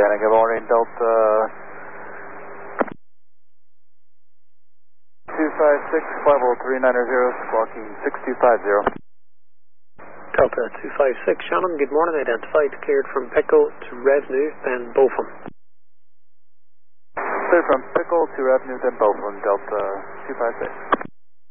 Savannah, good morning, Delta 256, level 390, squawking 6250. Delta 256, Shannon, good morning, identified, cleared from Pickle to Revenue, then Botham. Cleared from Pickle to Revenue, then Botham, Delta 256.